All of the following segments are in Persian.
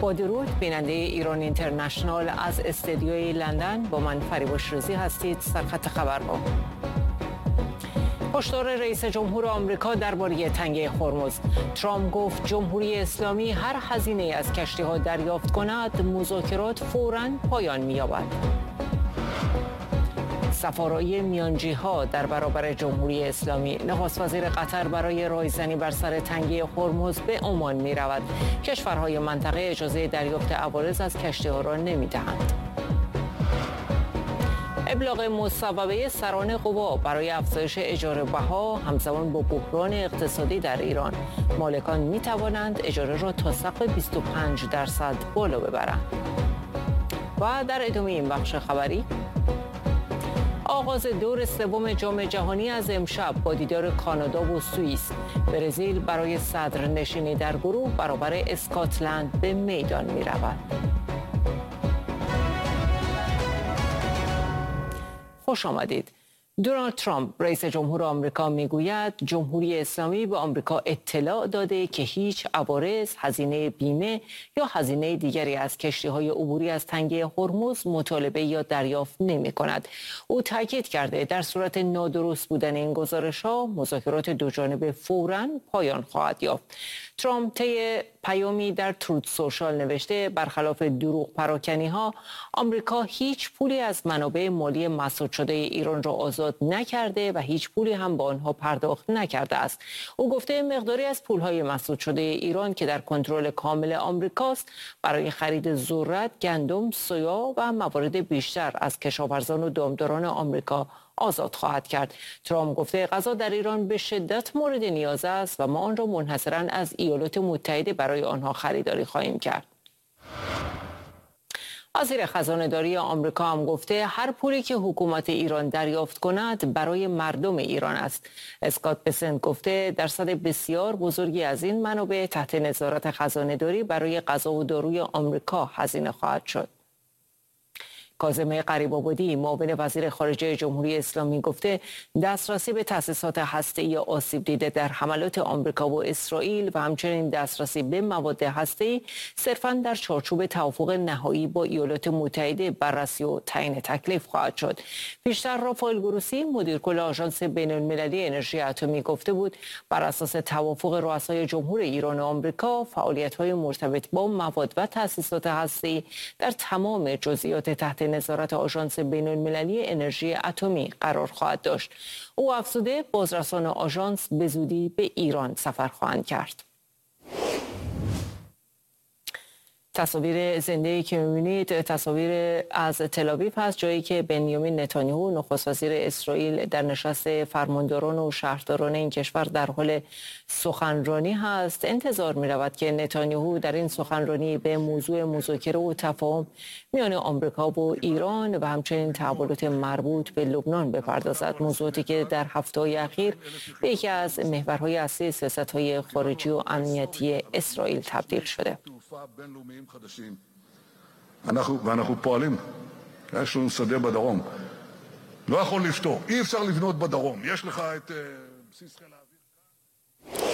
با درود بیننده ایران اینترنشنال از استدیوی لندن، با من فریباش رضی هستید. سرخط خبرها. هشدار رئیس جمهور آمریکا درباره تنگه هرمز. ترامپ گفت جمهوری اسلامی هر هزینه از کشتی‌ها دریافت کند، مذاکرات فوراً پایان می‌یابد. سفارای میانجی‌ها در برابر جمهوری اسلامی. نخست وزیر قطر برای رایزنی بر سر تنگه هرمز به عمان می‌رود. کشورهای منطقه اجازه دریافت عوارض از کشتی‌ها را نمی‌دهند. ابلاغ مصوبه سران قوا برای افزایش اجاره بها همزمان با بحران اقتصادی در ایران. مالکان می توانند اجاره را تا سقف 25% بالا ببرند. و در ادامه این بخش خبری، آغاز دور سوم جام جهانی از امشب با دیدار کانادا و سوئیس. برزیل برای صدرنشینی در گروه برابر اسکاتلند به میدان می رود. خوش آمدید. دونالد ترامپ رئیس جمهور آمریکا میگوید جمهوری اسلامی به آمریکا اطلاع داده که هیچ عوارض، هزینه بیمه یا هزینه دیگری از کشتی‌های عبوری از تنگه هرمز مطالبه یا دریافت نمی‌کند. او تاکید کرده در صورت نادرست بودن این گزارش‌ها، مذاکرات دوجانبه فوراً پایان خواهد یافت. ترامپ طی پیامی در تروت سوشال نوشته برخلاف دروغ پراکنی‌ها، آمریکا هیچ پولی از منابع مالی مسدود شده ایران را آزاد نکرده و هیچ پولی هم به آنها پرداخت نکرده است. او گفته مقداری از پول‌های مسدود شده ایران که در کنترل کامل آمریکاست برای خرید ذرت، گندم، سویا و موارد بیشتر از کشاورزان و دامداران آمریکا آزاد خواهد کرد. ترامپ گفته غذا در ایران به شدت مورد نیاز است و ما آن را منحصراً از ایالات متحده برای آنها خریداری خواهیم کرد. وزیر خزانه‌داری آمریکا هم گفته هر پولی که حکومت ایران دریافت کند برای مردم ایران است. اسکات بسنت گفته درصد بسیار بزرگی از این منابع تحت نظارت خزانه‌داری برای غذا و داروی آمریکا هزینه خواهد شد. کاظم غریب‌آبادی معاون وزیر خارجه جمهوری اسلامی گفته دسترسی به تأسیسات هسته‌ای آسیب دیده در حملات آمریکا و اسرائیل و همچنین دسترسی به مواد هسته‌ای صرفاً در چارچوب توافق نهایی با ایالات متحده بررسی و تعیین تکلیف خواهد شد. پیشتر رافائل گروسی مدیر کل آژانس بین‌المللی انرژی اتمی گفته بود بر اساس توافق رؤسای جمهور ایران و آمریکا فعالیت‌های مرتبط با مواد و تأسیسات هسته‌ای در تمام جزئیات تحت نظارت آژانس بین‌المللی انرژی اتمی قرار خواهد داشت. او افزوده بازرسان آژانس به زودی به ایران سفر خواهند کرد. تصاویر زنده‌ای که می‌بینید تصاویر از تل‌آویو هست، جایی که بنیامین نتانیاهو نخست وزیر اسرائیل در نشست فرمانداران و شهرداران این کشور در حال سخنرانی هست. انتظار می‌رود که نتانیاهو در این سخنرانی به موضوع مذاکره و تفاهم میان آمریکا و ایران و همچنین تحولات مربوط به لبنان بپردازد، موضوعاتی که در هفته‌های اخیر به یکی از محورهای اصلی سیاست‌های خارجی و امنیتی اسرائیل تبدیل شده. بین‌المللיים חדשים. ואנחנו פועלים. יש לנו שדה בדרום. לא יכול לפתור. אי אפשר לבנות בדרום. יש לך את בסיס חיל האוויר.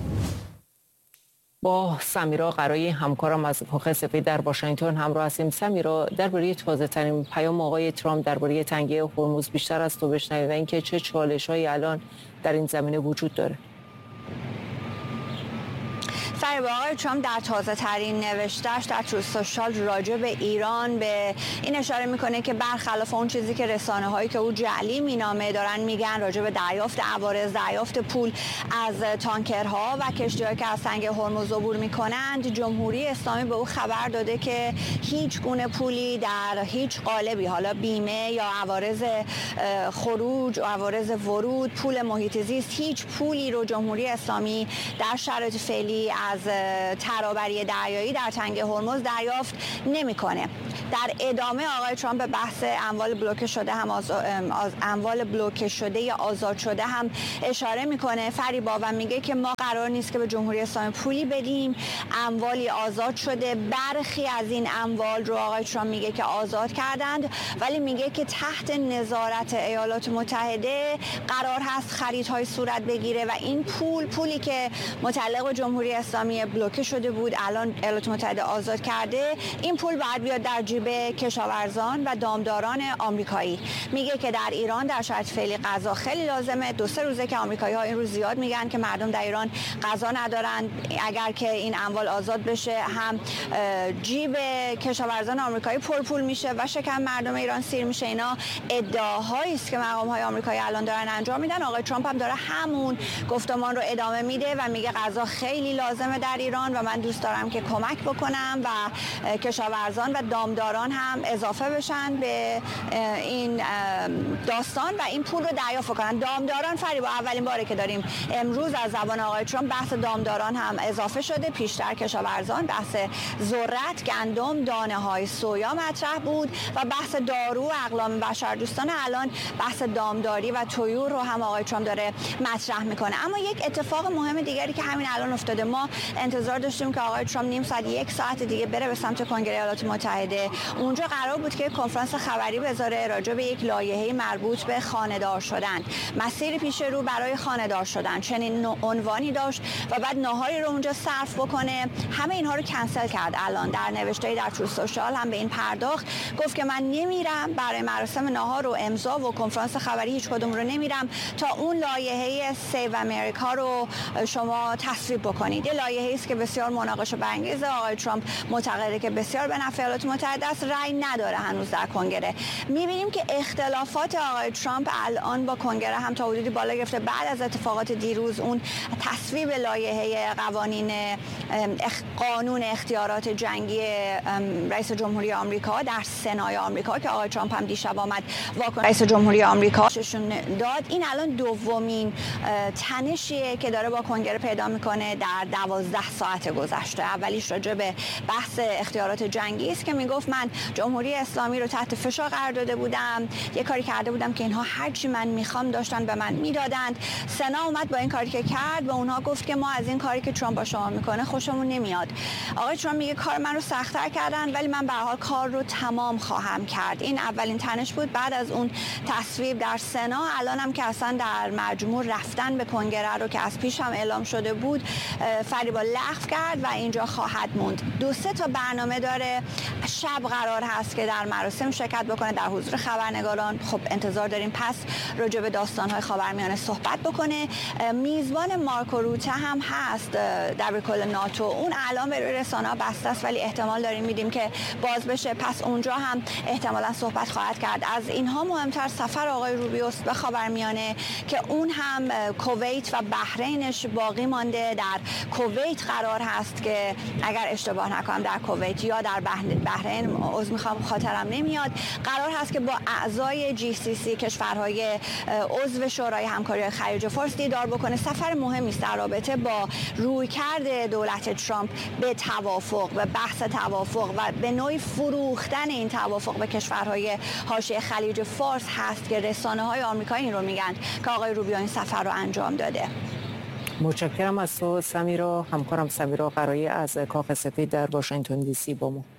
با سمیرا قرایی همکارم از کاخ سفید در واشنگتن همراه هستیم. سمیرا، درباره تازه‌ترین پیام آقای ترامپ درباره تنگه هرمز بیشتر از تو بشنویم و اینکه چه چالش‌هایی الان در این زمینه وجود داره. آقای ترامپ در تازه ترین نوشته‌اش در تروت سوشال راجع به ایران به این اشاره میکنه که برخلاف اون چیزی که رسانه‌هایی که او جعلی مینامه دارن میگن راجع به دریافت عوارض، دریافت پول از تانکرها و کشتی‌هایی که از تنگه هرمز عبور میکنند، جمهوری اسلامی به او خبر داده که هیچ گونه پولی در هیچ قالبی، حالا بیمه یا عوارض خروج و عوارض ورود، پول محیط زیست، هیچ پولی رو جمهوری اسلامی در شرایط فعلی از ترابری دریایی در تنگه هرمز دریافت نمیکنه. در ادامه آقای ترامپ به بحث اموال بلوکه شده هم اموال بلوکه شده یا آزاد شده هم اشاره میکنه فریبا و میگه که ما قرار نیست که به جمهوری اسلامی پولی بدیم، اموالی آزاد شده. برخی از این اموال رو آقای ترامپ میگه که آزاد کردند، ولی میگه که تحت نظارت ایالات متحده قرار هست خریدهای صورت بگیره و این پولی که متعلق به جمهوری اسلامی نظامی بلوکه شده بود الان ایالات متحده آزاد کرده، این پول باید بیاد در جیب کشاورزان و دامداران آمریکایی. میگه که در ایران در شرایط فعلی غذا خیلی لازمه. 2-3 روزه که آمریکایی‌ها این روز زیاد میگن که مردم در ایران غذا ندارن. اگر که این اموال آزاد بشه هم جیب کشاورزان آمریکایی پرپول میشه و شکم مردم ایران سیر میشه. اینا ادعاهایی است که مقام‌های آمریکایی الان دارن انجام میدن. آقای ترامپ هم داره همون گفتمان رو ادامه میده و میگه غذا خیلی لازمه در ایران و من دوست دارم که کمک بکنم و کشاورزان و دامداران هم اضافه بشن به این داستان و این پول رو دریافت کنن. دامداران فریبا اولین باره که داریم امروز از زبان آقای ترامپ بحث دامداران هم اضافه شده. پیشتر کشاورزان، بحث ذرت، گندم، دانه‌های سویا مطرح بود و بحث دارو و اقلام بشردوستانه. الان بحث دامداری و طیور رو هم آقای ترامپ داره مطرح میکنه. اما یک اتفاق مهم دیگری که همین الان افتاده، ما انتظار داشتیم که آقای ترامپ نیم ساعت 1 ساعت دیگه بره به سمت کنگره ایالات متحده. اونجا قرار بود که کنفرانس خبری بذاره راجع به یک لایحه مربوط به خانه‌دار شدن، مسیر پیش رو برای خانه‌دار شدن، چنین عنوانی داشت و بعد ناهاری رو اونجا صرف بکنه. همه اینها رو کنسل کرد. الان در نوشته‌ای در تروث سوشال هم به این پرداخت، گفت که من نمیرم برای مراسم ناهار و امضا و کنفرانس خبری هیچ کدوم رو نمیرم تا اون لایحه سیو امریکا رو شما تصویب بکنید. یه لایحه‌ای است که بسیار مناقشه برانگیزه. آقای ترامپ معتقده که بسیار به نفع ایالات متحده است، رأی نداره هنوز در کنگره. می‌بینیم که اختلافات آقای ترامپ الان با کنگره هم تا حدودی بالا گرفته بعد از اتفاقات دیروز، اون تصویب لایحه قانون اختیارات جنگی رئیس جمهوری آمریکا در سنای آمریکا که آقای ترامپ هم دیشب آمد واکنش رئیس جمهوری آمریکا داد. این الان دومین تنشیه که داره با کنگره پیدا میکنه در 12 ساعت گذشته. اولیش راجع به بحث اختیارات جنگی است که میگفت من جمهوری اسلامی رو تحت فشار قرار داده بودم، یه کاری کرده بودم که اینها هرچی من میخوام داشتن به من میدادند. سنا اومد با این کاری که کرد به اونها گفت که ما از این کاری که ترامپ با شما میکنه خوشمون نمیاد. آقای ترامپ میگه کار من رو سخت‌تر کردن ولی من به هر حال کار رو تمام خواهم کرد. این اولین تنش بود بعد از اون تصویب در سنا. الان هم که اصلا در مجموع رفتن به کنگره رو که از پیش هم اعلام شده بود فریبا لغو کرد و اینجا خواهد موند. 2-3 تا برنامه داره. شب قرار هست که در مراسم شرکت بکنه در حضور خبرنگاران. خب انتظار داریم پس راجع به داستان‌های خاورمیانه صحبت بکنه. میزبان مارکو روته هم هست دبیرکل ناتو. اون الان به رسانه‌ها بسته است ولی احتمال داریم میدیم که باز بشه، پس اونجا هم احتمالاً صحبت خواهد کرد. از اینها مهمتر سفر آقای روبیوس به خاورمیانه که اون هم کویت و بحرینش باقی مانده. در کویت قرار هست که اگر اشتباه نکنم در کویت یا در بحرین، عذر میخوام خاطرم نمیاد، قرار هست که با اعضای GCC کشورهای عضو شورای همکاری خلیج فارس دیدار بکنه. سفر مهمی است در رابطه با رویکرد دولت ترامپ به توافق، به بحث توافق و به نوعی فروختن این توافق به کشورهای حاشیه خلیج فارس هست که رسانه‌های آمریکایی این رو میگن که آقای روبیو این سفر رو انجام داده. متشکرم از تو سمیرا. همکارم سمیرا قرایی از کاخ سفید در واشنگتن دی سی با ما.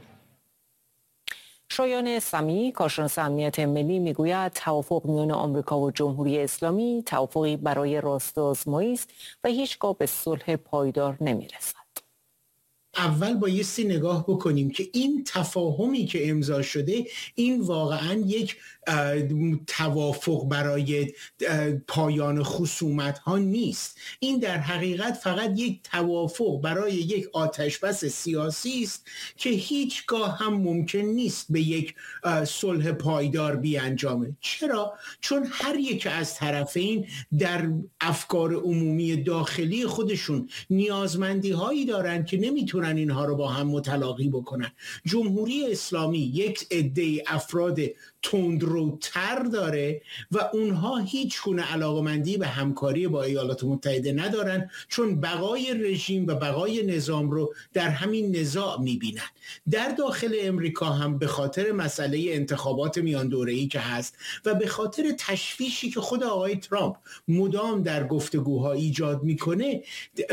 شایان سمی، کارشناس امنیت ملی، میگوید توافق میان آمریکا و جمهوری اسلامی توافقی برای راست‌آزمایی است و هیچگاه به صلح پایدار نمیرسد. اول بایستی نگاه بکنیم که این تفاهمی که امضا شده این واقعا یک توافق برای پایان خصومت ها نیست. این در حقیقت فقط یک توافق برای یک آتشبس سیاسی است که هیچگاه هم ممکن نیست به یک صلح پایدار بیانجامه. چرا؟ چون هر یک از طرفین در افکار عمومی داخلی خودشون نیازمندی هایی دارن که نمیتونن اینها رو با هم متلاقی بکنن. جمهوری اسلامی یک عده افراد تندروتر داره و اونها هیچ گونه علاقمندی به همکاری با ایالات متحده ندارن، چون بقای رژیم و بقای نظام رو در همین نزاع میبینن. در داخل امریکا هم به خاطر مسئله انتخابات میان دوره‌ای که هست و به خاطر تشویشی که خود آقای ترامپ مدام در گفتگوها ایجاد میکنه،